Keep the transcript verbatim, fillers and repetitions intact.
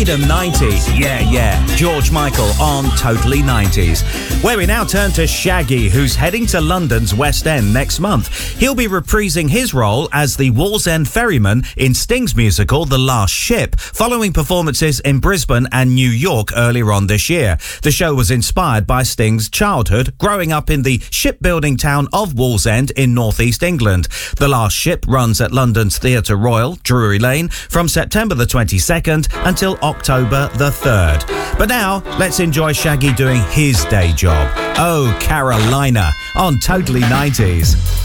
Freedom ninety. Yeah, yeah. George Michael on Totally nineties. Where we now turn to Shaggy, who's heading to London's West End next month. He'll be reprising his role as the Wallsend ferryman in Sting's musical The Last Ship, following performances in Brisbane and New York earlier on this year. The show was inspired by Sting's childhood, growing up in the shipbuilding town of Wallsend in northeast England. The Last Ship runs at London's Theatre Royal, Drury Lane, from September the twenty-second until October the third. But now, let's enjoy Shaggy doing his day job. Oh, Carolina, on Totally nineties.